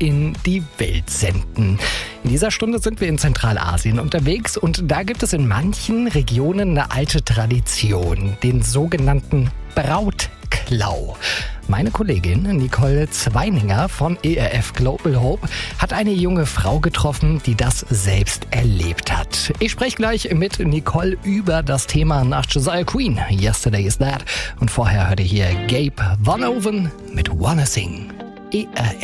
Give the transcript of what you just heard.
in die Welt senden. In dieser Stunde sind wir in Zentralasien unterwegs und da gibt es in manchen Regionen eine alte Tradition, den sogenannten Brautklau. Meine Kollegin Nicole Zweininger von ERF Global Hope hat eine junge Frau getroffen, die das selbst erlebt hat. Ich spreche gleich mit Nicole über das Thema nach Josiah Queen, Yesterday Is That. Und vorher hörte hier Gabe Van Oven mit Wanna Sing. ERF